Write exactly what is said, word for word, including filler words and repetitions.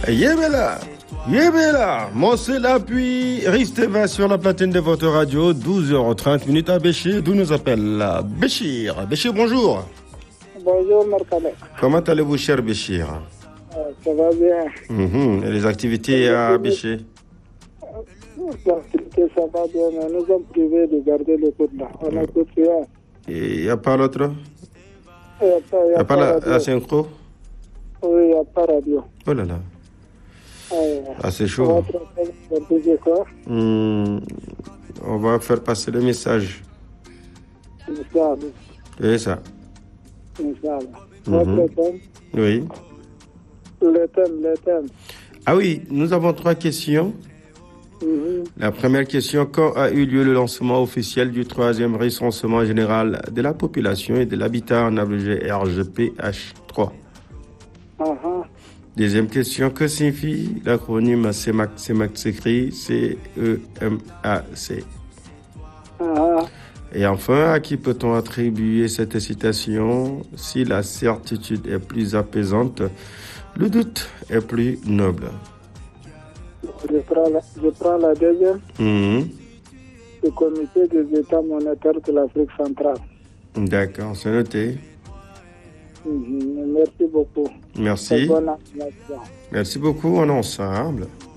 Yébela, Yébela, Mossé l'appui, restez sur la platine de votre radio, douze heures trente minutes à Béchir, d'où nous appelle Béchir. Béchir, bonjour. Bonjour, Marcalek. Comment allez-vous, cher Béchir? euh, Ça va bien. Mmh. Et les activités à Béchir? Les activités, ça va bien, mais nous sommes privés de garder le coup là. On a tout fait. Et il n'y a pas l'autre? Il n'y a pas, y a a pas, pas la, radio. la synchro? Oui, il n'y a pas radio. Oh là là. Euh, Ah, c'est chaud. Mmh. On va faire passer le message. Inch'Allah. C'est ça. Inch'Allah. Mmh. Votre thème? Oui. Le thème, le thème. Ah oui, nous avons trois questions. Mm-hmm. La première question, quand a eu lieu le lancement officiel du troisième recensement général de la population et de l'habitat en abrégé R G P H trois? Uh-huh. Deuxième question, que signifie l'acronyme CEMAC? CEMAC s'écrit C E M A C. Uh-huh. Et enfin, à qui peut-on attribuer cette citation? Si la certitude est plus apaisante, le doute est plus noble. Je prends la, je prends la deuxième. Mmh. Le comité des États monétaires de l'Afrique centrale. D'accord, c'est noté. Mm-hmm. Merci beaucoup. Merci. Bonne information. Merci beaucoup, on est ensemble.